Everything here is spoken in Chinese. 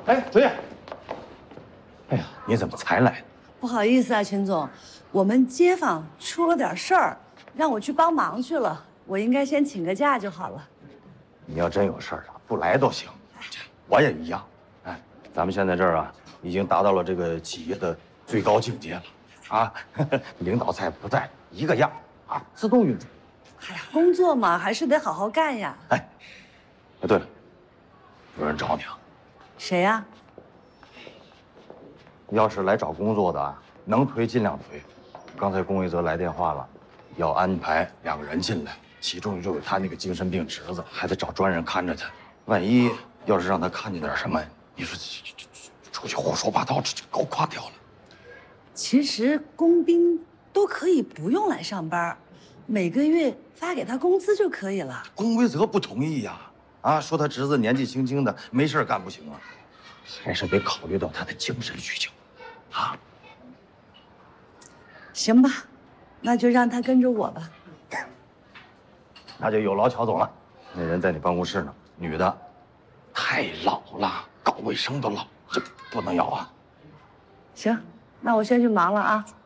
哎，子夜，哎呀，你怎么才来？ 不好意思啊，秦总，我们街坊出了点事儿，让我去帮忙去了。我应该先请个假就好了。 你要真有事儿啊，不来都行。我也一样。哎，咱们现在这儿啊，已经达到了这个企业的最高境界了啊！领导在不在一个样啊，自动运转。 哎呀，工作嘛，还是得好好干呀。 哎，对了，有人找你啊。 谁呀？ 要是来找工作的啊，能推尽量推。刚才龚维泽来电话了，要安排2个人进来，其中就有他那个精神病侄子，还得找专人看着他。万一要是让他看见点什么，你说出去胡说八道，这搞垮掉了。 其实工兵都可以不用来上班，每个月发给他工资就可以了。 龚维泽不同意呀，啊，说他侄子年纪轻轻的，没事干不行啊，还是得考虑到他的精神需求，啊。 行吧，那就让他跟着我吧。 那就有劳乔总了。那人在你办公室呢，女的，太老了，搞卫生都老，这不能要啊。 行，那我先去忙了啊。